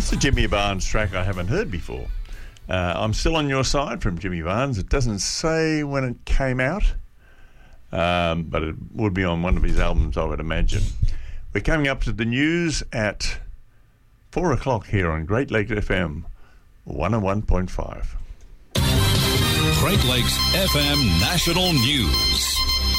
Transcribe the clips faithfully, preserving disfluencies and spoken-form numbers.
It's a Jimmy Barnes track I haven't heard before. Uh, I'm Still on Your Side from Jimmy Barnes. It doesn't say when it came out, um, but it would be on one of his albums, I would imagine. We're coming up to the news at four o'clock here on Great Lakes F M one oh one point five. Great Lakes F M National News.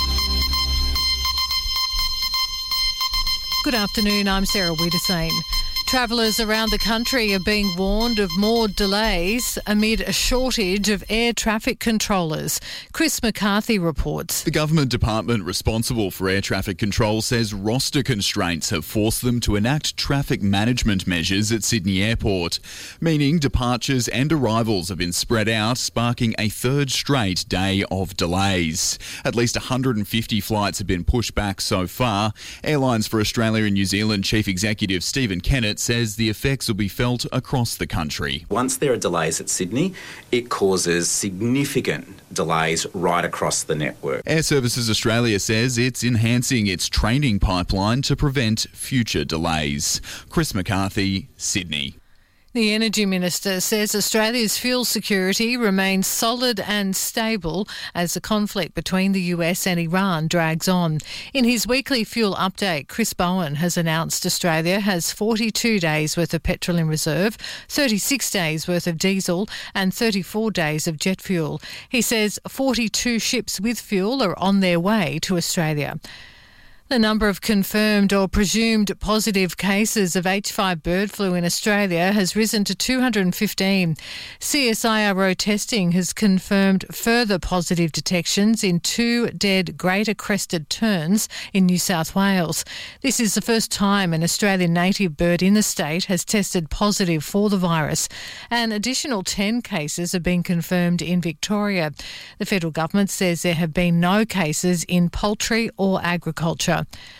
Good afternoon, I'm Sarah Wiedersane. Travellers around the country are being warned of more delays amid a shortage of air traffic controllers. Chris McCarthy reports. The government department responsible for air traffic control says roster constraints have forced them to enact traffic management measures at Sydney Airport, meaning departures and arrivals have been spread out, sparking a third straight day of delays. At least one hundred fifty flights have been pushed back so far. Airlines for Australia and New Zealand Chief Executive Stephen Kennett says the effects will be felt across the country. Once there are delays at Sydney, it causes significant delays right across the network. Air Services Australia says it's enhancing its training pipeline to prevent future delays. Chris McCarthy, Sydney. The Energy Minister says Australia's fuel security remains solid and stable as the conflict between the U S and Iran drags on. In his weekly fuel update, Chris Bowen has announced Australia has forty-two days worth of petrol in reserve, thirty-six days worth of diesel and thirty-four days of jet fuel. He says forty-two ships with fuel are on their way to Australia. The number of confirmed or presumed positive cases of H five bird flu in Australia has risen to two hundred fifteen. C S I R O testing has confirmed further positive detections in two dead greater crested terns in New South Wales. This is the first time an Australian native bird in the state has tested positive for the virus. An additional ten cases have been confirmed in Victoria. The federal government says there have been no cases in poultry or agriculture.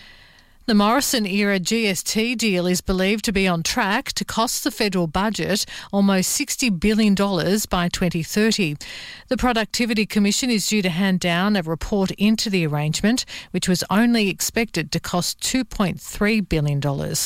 The Morrison-era G S T deal is believed to be on track to cost the federal budget almost sixty billion dollars by twenty thirty. The Productivity Commission is due to hand down a report into the arrangement, which was only expected to cost two point three billion dollars.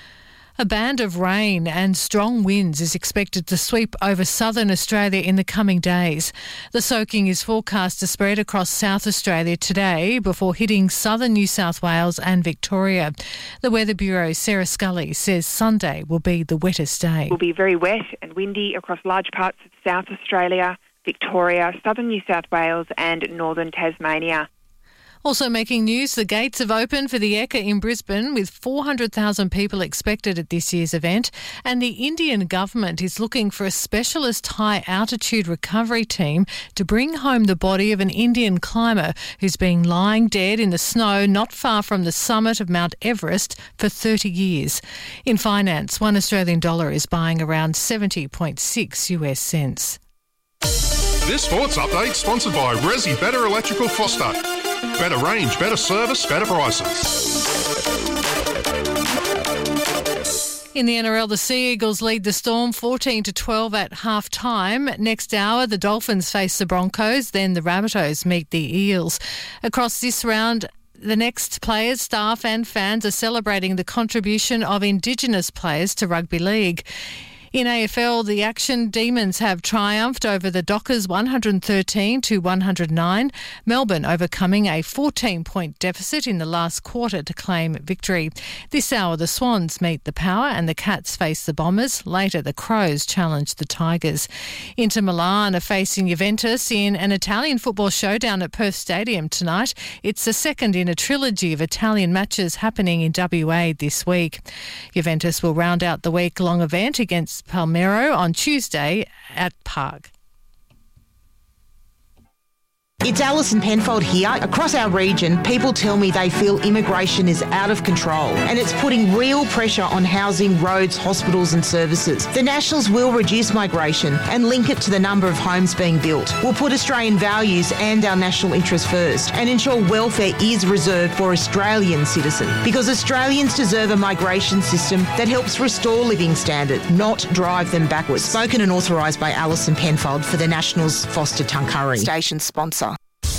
A band of rain and strong winds is expected to sweep over southern Australia in the coming days. The soaking is forecast to spread across South Australia today before hitting southern New South Wales and Victoria. The Weather Bureau's Sarah Scully says Sunday will be the wettest day. It will be very wet and windy across large parts of South Australia, Victoria, southern New South Wales and northern Tasmania. Also making news, the gates have opened for the Ekka in Brisbane with four hundred thousand people expected at this year's event, and the Indian government is looking for a specialist high-altitude recovery team to bring home the body of an Indian climber who's been lying dead in the snow not far from the summit of Mount Everest for thirty years. In finance, one Australian dollar is buying around seventy point six U S cents. This sports update sponsored by Resi Better Electrical Foster. Better range, better service, better prices. In the N R L, the Sea Eagles lead the Storm fourteen to twelve at half-time. Next hour, the Dolphins face the Broncos, then the Rabbitohs meet the Eels. Across this round, the next players, staff and fans are celebrating the contribution of Indigenous players to rugby league. In A F L, the Action Demons have triumphed over the Dockers one hundred thirteen to one hundred nine. Melbourne overcoming a fourteen-point deficit in the last quarter to claim victory. This hour, the Swans meet the Power and the Cats face the Bombers. Later, the Crows challenge the Tigers. Inter Milan are facing Juventus in an Italian football showdown at Perth Stadium tonight. It's the second in a trilogy of Italian matches happening in W A this week. Juventus will round out the week-long event against Palmero on Tuesday at Park. It's Alison Penfold here. Across our region, people tell me they feel immigration is out of control and it's putting real pressure on housing, roads, hospitals and services. The Nationals will reduce migration and link it to the number of homes being built. We'll put Australian values and our national interests first and ensure welfare is reserved for Australian citizens, because Australians deserve a migration system that helps restore living standards, not drive them backwards. Spoken and authorised by Alison Penfold for the Nationals, Foster Tuncurry. Station sponsor.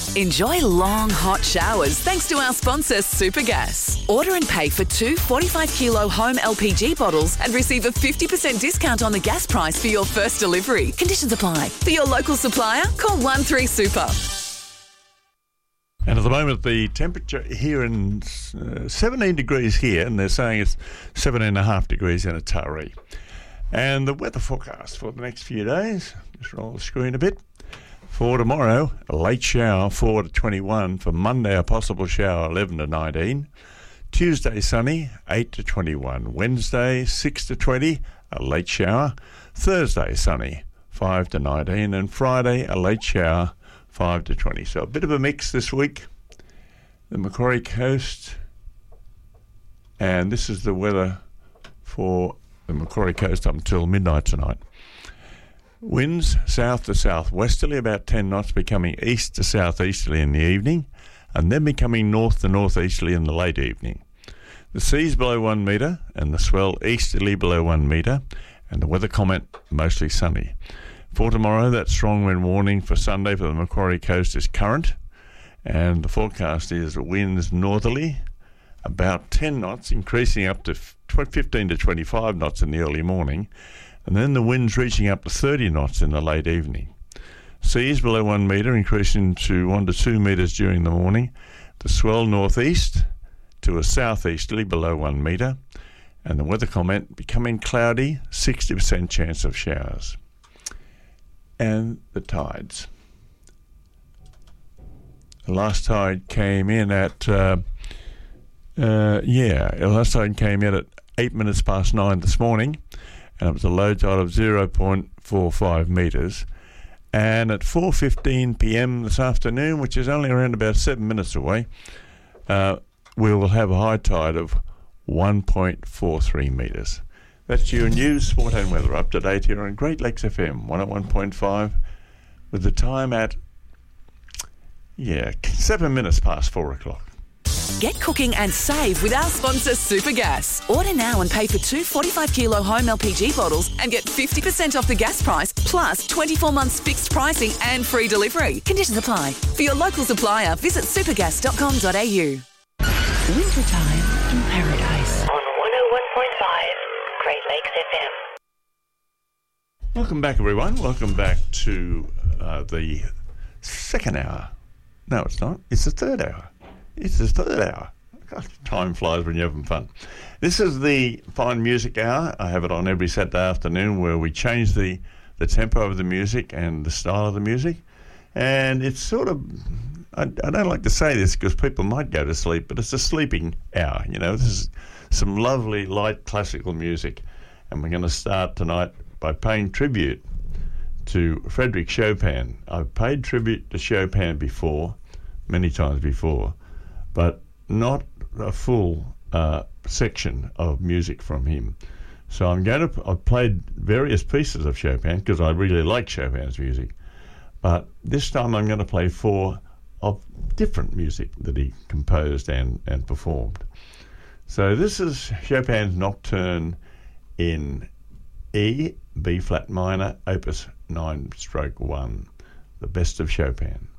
Enjoy long, hot showers thanks to our sponsor, Supergas. Order and pay for two forty-five kilo home L P G bottles and receive a fifty percent discount on the gas price for your first delivery. Conditions apply. For your local supplier, call one three super. And at the moment, the temperature here in uh, seventeen degrees here, and they're saying it's seventeen and a half degrees in Atari. And the weather forecast for the next few days, just roll the screen a bit. For tomorrow, a late shower, four to twenty-one. For Monday, a possible shower, eleven to nineteen. Tuesday, sunny, eight to twenty-one. Wednesday, six to twenty, a late shower. Thursday, sunny, five to nineteen. And Friday, a late shower, five to twenty. So a bit of a mix this week. The Macquarie Coast. And this is the weather for the Macquarie Coast up until midnight tonight. Winds south to southwesterly, about ten knots, becoming east to southeasterly in the evening, and then becoming north to northeasterly in the late evening. The sea's below one metre, and the swell easterly below one metre, and the weather comment mostly sunny. For tomorrow, that strong wind warning for Sunday for the Macquarie Coast is current, and the forecast is winds northerly, about ten knots, increasing up to fifteen to twenty-five knots in the early morning, and then the winds reaching up to thirty knots in the late evening. Seas below one metre, increasing to one to two metres during the morning. The swell northeast to a southeasterly below one metre, and the weather comment becoming cloudy, sixty percent chance of showers. And the tides. The last tide came in at, uh, uh, yeah, the last tide came in at eight minutes past nine this morning, and it was a low tide of zero point four five metres. And at four fifteen p.m. this afternoon, which is only around about seven minutes away, uh, we will have a high tide of one point four three metres. That's your news, sport and weather up to date here on Great Lakes F M one oh one point five, with the time at, yeah, seven minutes past four o'clock. Get cooking and save with our sponsor, Supergas. Order now and pay for two forty-five kilo home L P G bottles and get fifty percent off the gas price, plus twenty-four months fixed pricing and free delivery. Conditions apply. For your local supplier, visit supergas dot com dot a u. Wintertime in Paradise on one oh one point five Great Lakes F M. Welcome back, everyone. Welcome back to uh, the second hour. No, it's not. It's the third hour. It's the third hour. Gosh, time flies when you're having fun. This is the Fine Music Hour. I have it on every Saturday afternoon where we change the, the tempo of the music and the style of the music. And it's sort of, I, I don't like to say this because people might go to sleep, but it's a sleeping hour. You know, this is some lovely light classical music. And we're going to start tonight by paying tribute to Frédéric Chopin. I've paid tribute to Chopin before, many times before, but not a full uh, section of music from him. So I'm going to, I've played various pieces of Chopin because I really like Chopin's music, but this time I'm going to play four of different music that he composed and, and performed. So this is Chopin's Nocturne in E, B flat minor, opus nine stroke one, the best of Chopin.